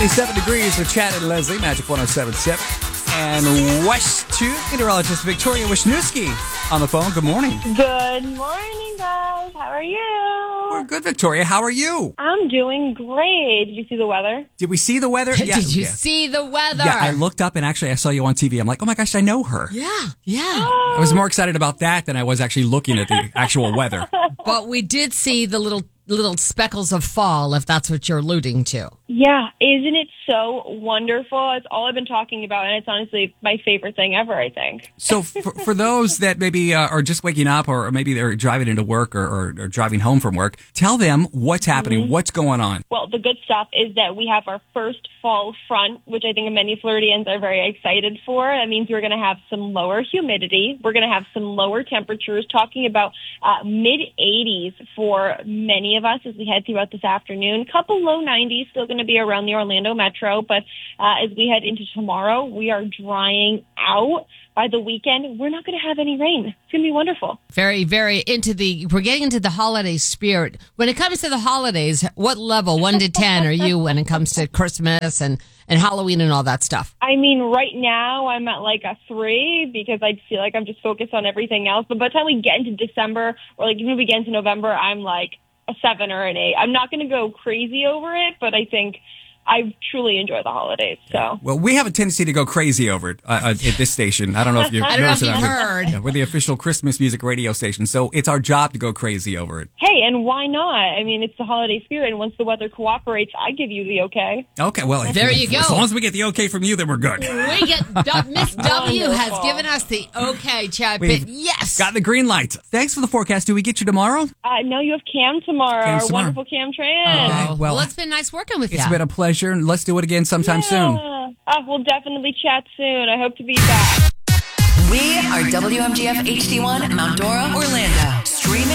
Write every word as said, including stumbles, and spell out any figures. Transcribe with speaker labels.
Speaker 1: Seven degrees with Chad and Leslie, Magic one oh seven point seven. And West two, meteorologist Victoria Wisniewski on the phone. Good morning.
Speaker 2: Good morning, guys. How are you?
Speaker 1: We're good, Victoria. How are you?
Speaker 2: I'm doing great. Did you see the weather?
Speaker 1: Did we see the weather?
Speaker 3: Did
Speaker 1: Yeah,
Speaker 3: you
Speaker 1: yeah.
Speaker 3: see the weather?
Speaker 1: Yeah, I looked up and actually I saw you on T V. I'm like, oh my gosh, I know her.
Speaker 3: Yeah, yeah.
Speaker 1: I was more excited about that than I was actually looking at the actual weather.
Speaker 3: But we did see the little little speckles of fall, if that's what you're alluding to.
Speaker 2: Yeah, isn't it so wonderful? It's all I've been talking about, and it's honestly my favorite thing ever, I think.
Speaker 1: So for, for those that maybe uh, are just waking up or maybe they're driving into work or, or, or driving home from work, tell them what's happening,
Speaker 2: Mm-hmm.
Speaker 1: what's going on.
Speaker 2: Well, the good stuff is that we have our first fall front, which I think many Floridians are very excited for. That means we're going to have some lower humidity. We're going to have some lower temperatures, talking about uh, mid eighties for many of us as we head throughout this afternoon. Couple low nineties, still going to be around the Orlando metro, but uh, as we head into tomorrow, we are drying out. By the weekend, we're not going to have any rain. It's going to be wonderful.
Speaker 3: Very, very into the, we're getting into the holiday spirit. When it comes to the holidays, what level, one to ten, are you when it comes to Christmas and, and Halloween and all that stuff?
Speaker 2: I mean, right now I'm at like a three because I feel like I'm just focused on everything else. But by the time we get into December or like even if we get into November, I'm like a seven or an eight. I'm not going to go crazy over it, but I think I truly enjoy the holidays. So,
Speaker 1: well, we have a tendency to go crazy over it uh, uh, at this station. I don't know if you've
Speaker 3: I don't know if
Speaker 1: noticed
Speaker 3: you've
Speaker 1: it.
Speaker 3: heard.
Speaker 1: Yeah, we're the official Christmas music radio station, so it's our job to go crazy over it.
Speaker 2: hey, and why not? I mean, it's the holiday spirit, and once the weather cooperates, I give you the okay.
Speaker 1: Okay, well, if,
Speaker 3: There you
Speaker 1: if,
Speaker 3: go.
Speaker 1: As long as we get the okay from you, then we're good.
Speaker 3: We get, Miss W has
Speaker 2: Wonderful.
Speaker 3: given us the okay, Chad
Speaker 1: We've
Speaker 3: Pitt. Yes.
Speaker 1: Got the green light. Thanks for the forecast. Do we get you tomorrow?
Speaker 2: Uh, no, you have Cam tomorrow,
Speaker 1: Cam's
Speaker 2: our
Speaker 1: tomorrow.
Speaker 2: wonderful Cam Tran.
Speaker 1: Okay,
Speaker 3: Oh,
Speaker 1: well,
Speaker 3: well, it's been nice working with
Speaker 1: It's
Speaker 3: you.
Speaker 1: been a pleasure, and let's do it again sometime soon.
Speaker 2: Yeah. Uh, we'll definitely chat soon. I hope to be back.
Speaker 4: We are W M G F H D one, Mount Dora, Orlando.